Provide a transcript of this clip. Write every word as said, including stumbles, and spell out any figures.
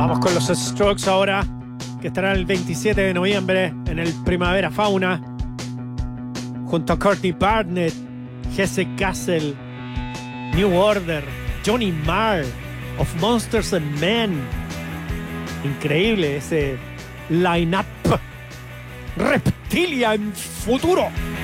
Vamos con los Strokes ahora, que estarán el veintisiete de noviembre en el Primavera Fauna, junto a Courtney Barnett, Jesse Castle, New Order, Johnny Marr, Of Monsters and Men. Increíble ese line-up. Reptilia en futuro.